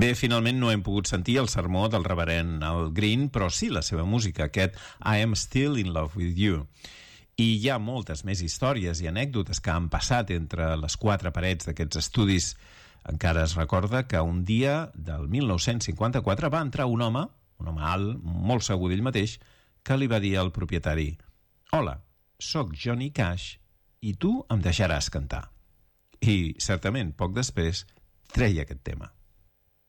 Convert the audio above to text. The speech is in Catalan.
Bé, finalment no hem pogut sentir el sermó del reverend Al Green, però sí la seva música, aquest I Am Still in Love with You. I hi ha moltes més històries i anècdotes que han passat entre les quatre parets d'aquests estudis. Encara es recorda que un dia del 1954 va entrar un home alt, molt segur d'ell mateix, que li va dir al propietari: «Hola, sóc Johnny Cash i tu em deixaràs cantar». I, certament, poc després, treia aquest tema.